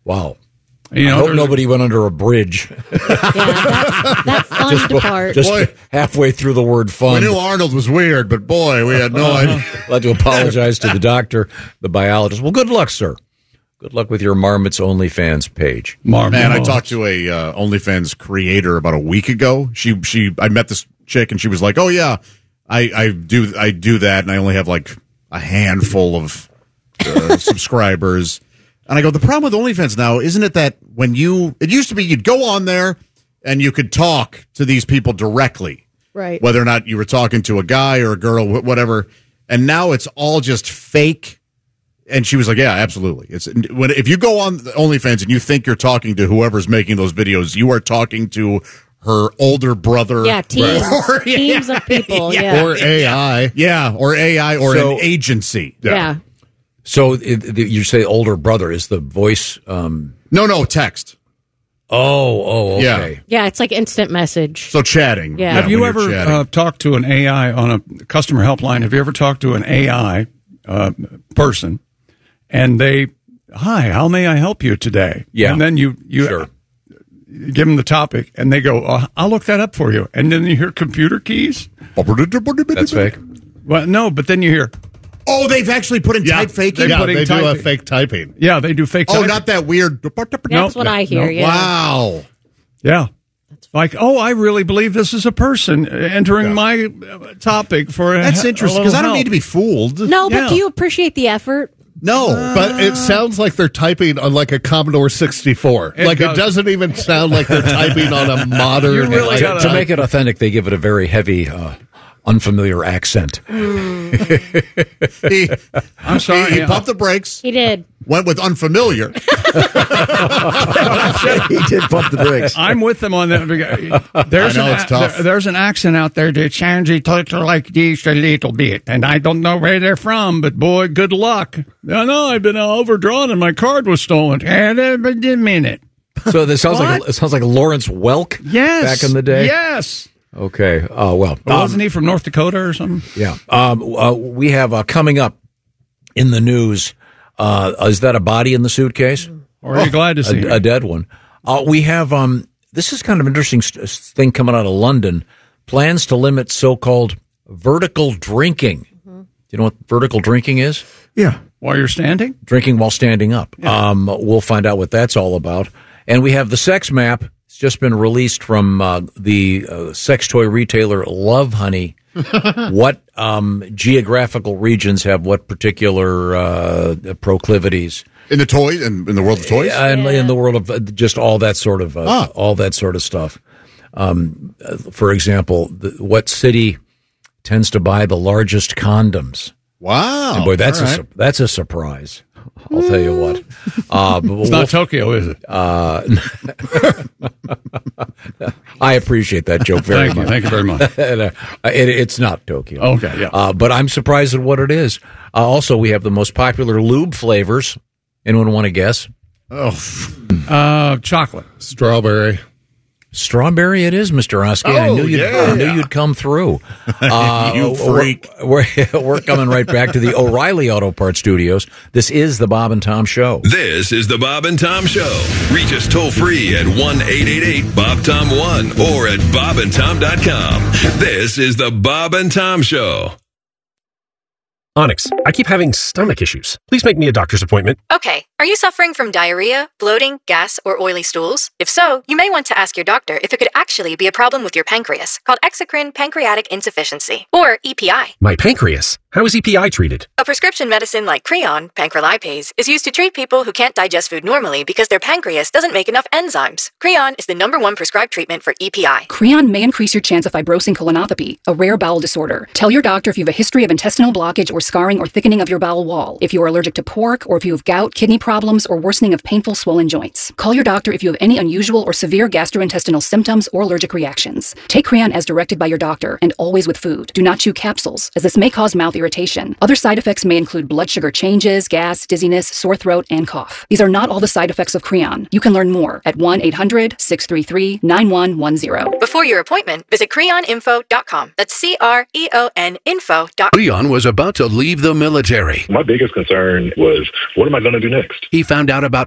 Wow. You know, I hope nobody went under a bridge. That fun part. Just halfway through the word fun. We knew Arnold was weird, but boy, we had no idea. I'll have to apologize to the doctor, the biologist. Well, good luck, sir. Good luck with your Marmots OnlyFans page. Man, I talked to a OnlyFans creator about a week ago. I met this chick, and she was like, "Oh yeah, I do that, and I only have like a handful of subscribers." And I go, the problem with OnlyFans now, isn't it that it used to be you'd go on there and you could talk to these people directly. Right. Whether or not you were talking to a guy or a girl, whatever. And now it's all just fake. And she was like, yeah, absolutely. If you go on OnlyFans and you think you're talking to whoever's making those videos, you are talking to her older brother. Yeah, teams of people. Yeah. Or AI. Yeah, or AI or an agency. Yeah. So you say older brother. Is the voice... No, text. Oh, okay. Yeah, it's like instant message. So chatting. Yeah. Have you ever talked to an AI on a customer helpline? Have you ever talked to an AI person and hi, how may I help you today? Yeah. And then you give them the topic and they go, I'll look that up for you. And then you hear computer keys. That's fake. Well, no, but then you hear... Oh, they've actually put in type faking? Yeah, they do a fake typing. Yeah, they do fake typing. Oh, not that weird... That's what I hear, yeah. Wow. Yeah. Like, I really believe this is a person entering my topic for That's interesting, because I don't need to be fooled. No, but do you appreciate the effort? No, but it sounds like they're typing on like a Commodore 64. It doesn't even sound like they're typing on a modern... To make it authentic, they give it a very heavy... unfamiliar accent. I'm sorry. He pumped the brakes. He did. Went with unfamiliar. He did pump the brakes. I'm with them on that. It's tough. There's an accent out there that sounds like this a little bit, and I don't know where they're from, but boy, good luck. No, I've been overdrawn and my card was stolen. And a minute. So this sounds like Lawrence Welk. Yes. Back in the day. Yes. Okay. Oh, well. Wasn't he from North Dakota or something? Yeah. We have coming up in the news, is that a body in the suitcase? Or are you glad to see a dead one? We have, this is kind of an interesting thing coming out of London, plans to limit so-called vertical drinking. Do you know what vertical drinking is? Yeah. While you're standing? Drinking while standing up. Yeah. We'll find out what that's all about. And we have the sex map. It's just been released from the sex toy retailer Love Honey. What geographical regions have what particular proclivities? In the toys, in the world of toys? In the world of just all that sort of stuff. For example, what city tends to buy the largest condoms? Wow. And boy, that's a surprise. I'll tell you what. It's not Tokyo, is it? I appreciate that joke very much. Thank you very much. It's not Tokyo. Okay, yeah. But I'm surprised at what it is. Also, we have the most popular lube flavors. Anyone want to guess? Chocolate. Strawberry. Strawberry it is, Mr. Oskey. I knew you'd come through. You freak. We're coming right back to the O'Reilly Auto Parts Studios. This is the Bob and Tom Show. This is the Bob and Tom Show. Reach us toll free at 1-888-BOB-TOM-1 or at bobandtom.com. This is the Bob and Tom Show. Onyx, I keep having stomach issues. Please make me a doctor's appointment. Okay. Are you suffering from diarrhea, bloating, gas, or oily stools? If so, you may want to ask your doctor if it could actually be a problem with your pancreas, called exocrine pancreatic insufficiency, or EPI. My pancreas? How is EPI treated? A prescription medicine like Creon, pancrelipase, is used to treat people who can't digest food normally because their pancreas doesn't make enough enzymes. Creon is the #1 prescribed treatment for EPI. Creon may increase your chance of fibrosing colonopathy, a rare bowel disorder. Tell your doctor if you have a history of intestinal blockage or scarring or thickening of your bowel wall, if you are allergic to pork, or if you have gout, kidney problems, or worsening of painful swollen joints. Call your doctor if you have any unusual or severe gastrointestinal symptoms or allergic reactions. Take Creon as directed by your doctor, and always with food. Do not chew capsules, as this may cause mouth irritation. Other side effects may include blood sugar changes, gas, dizziness, sore throat, and cough. These are not all the side effects of Creon. You can learn more at 1-800-633-9110. Before your appointment, visit creoninfo.com. That's CREON info.com. Leon was about to leave the military. My biggest concern was, what am I going to do next? He found out about